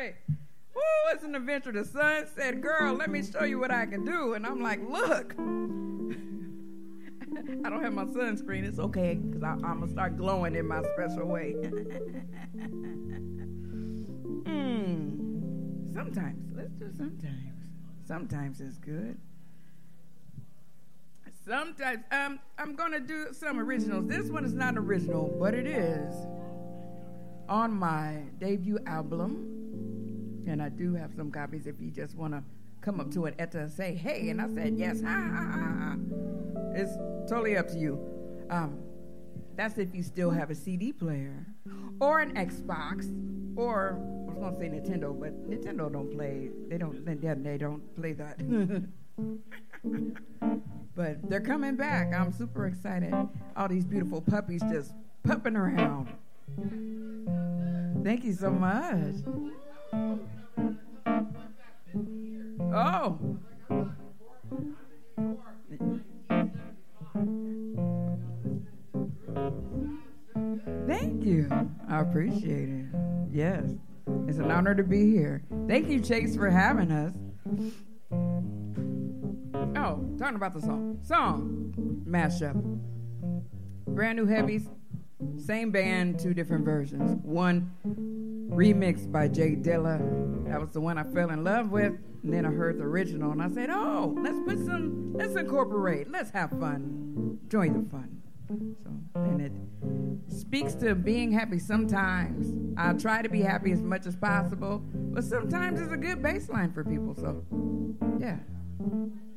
say, "Woo, it's an adventure." The son said, "Girl, let me show you what I can do." And I'm like, "Look." I don't have my sunscreen. It's okay, because I'm going to start glowing in my special way. Sometimes. Let's do sometimes. Sometimes it's good. Sometimes. I'm going to do some originals. This one is not original, but it is on my debut album. And I do have some copies if you just want to come up to an Etta and say, "Hey," and I said, "Yes." Ha, ha, ha, ha. It's totally up to you. That's if you still have a CD player or an Xbox, or I was going to say Nintendo, but Nintendo don't play. They don't play that. But they're coming back. I'm super excited. All these beautiful puppies just pupping around. Thank you so much. Oh. Thank you. I appreciate it. Yes. It's an honor to be here. Thank you, Chase, for having us. Oh, talking about the song. Mashup. Brand New Heavies. Same band, 2 different versions. One remixed by Jay Dilla. That was the one I fell in love with. And then I heard the original, and I said, "Oh, let's incorporate. Let's have fun. Join the fun." So, and it speaks to being happy sometimes. I try to be happy as much as possible, but sometimes it's a good baseline for people. So, yeah.